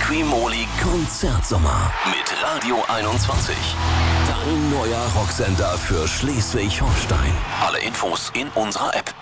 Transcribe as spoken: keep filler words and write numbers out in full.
Primoly Konzertsommer mit Radio einundzwanzig. Dein neuer Rocksender für Schleswig-Holstein. Alle Infos in unserer App.